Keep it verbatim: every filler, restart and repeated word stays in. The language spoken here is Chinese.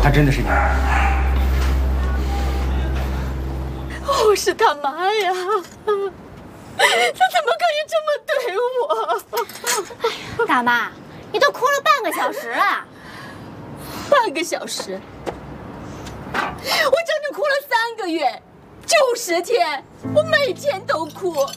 他真的是你？ 我是他妈呀！他怎么可以这么对我？ 大妈，你都哭了半个小时了。 半个小时？我整整哭了三个月，九十天，我每天都哭。